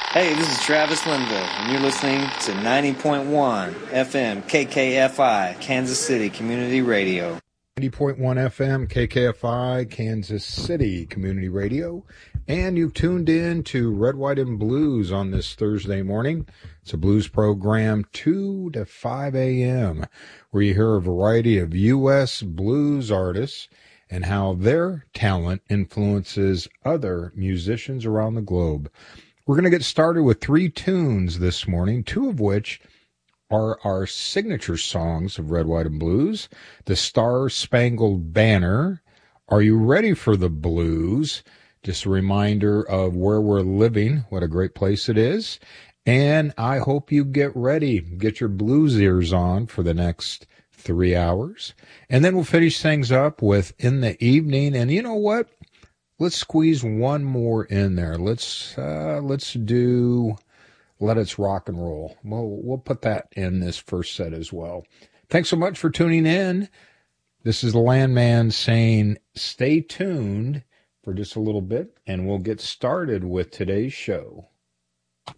Hey, this is Travis Linville, and you're listening to 90.1 FM KKFI, Kansas City Community Radio. 90.1 FM KKFI, Kansas City Community Radio. And you've tuned in to Red, White, and Blues on this Thursday morning. It's a blues program 2 to 5 a.m., where you hear a variety of U.S. blues artists and how their talent influences other musicians around the globe. We're going to get started with 3 tunes this morning, 2 of which are our signature songs of Red, White, and Blues. The Star-Spangled Banner, Are You Ready for the Blues? Just a reminder of where we're living, what a great place it is. And I hope you get ready, get your blues ears on for the next 3 hours. And then we'll finish things up with In the Evening. And you know what? Let's squeeze one more in there. Let's do Let's Rock and Roll. We'll put that in this first set as well. Thanks so much for tuning in. This is the Landman saying stay tuned for just a little bit, and we'll get started with today's show.